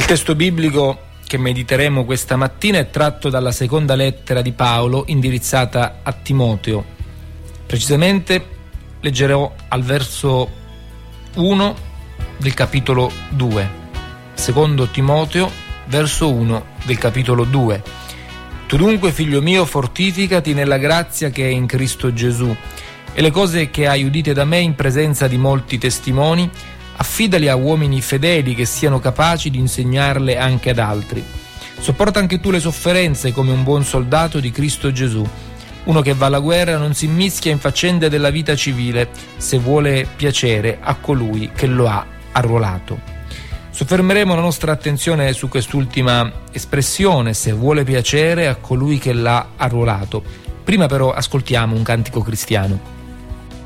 Il testo biblico che mediteremo questa mattina è tratto dalla seconda lettera di Paolo indirizzata a Timoteo. Precisamente leggerò al verso 1 del capitolo 2. Secondo Timoteo, verso 1 del capitolo 2. Tu dunque, figlio mio, fortificati nella grazia che è in Cristo Gesù, e le cose che hai udite da me in presenza di molti testimoni affidali a uomini fedeli che siano capaci di insegnarle anche ad altri. Sopporta anche tu le sofferenze come un buon soldato di Cristo Gesù. Uno che va alla guerra non si immischia in faccende della vita civile se vuole piacere a colui che lo ha arruolato. Soffermeremo la nostra attenzione su quest'ultima espressione, se vuole piacere a colui che l'ha arruolato. Prima però ascoltiamo un cantico cristiano.